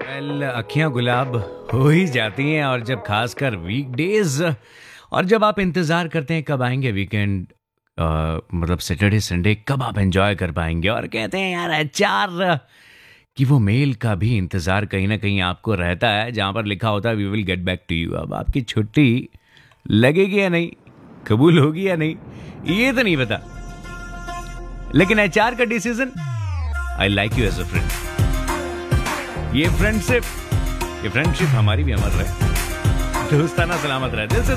अखियां गुलाब हो ही जाती हैं, और जब खासकर वीकडेज, और जब आप इंतज़ार करते हैं कब आएंगे वीकेंड, मतलब सैटरडे संडे कब आप एंजॉय कर पाएंगे, और कहते हैं यार एचआर कि वो मेल का भी इंतज़ार कहीं ना कहीं आपको रहता है जहाँ पर लिखा होता है we will get back to you. अब आपकी छुट्टी लगेगी या नहीं, कबूल होगी या नहीं, ये तो नहीं पता, लेकिन एचआर का decision, I like you as a friend. ये फ्रेंडशिप हमारी भी अमर रहे, दोस्ताना सलामत रहे। दिस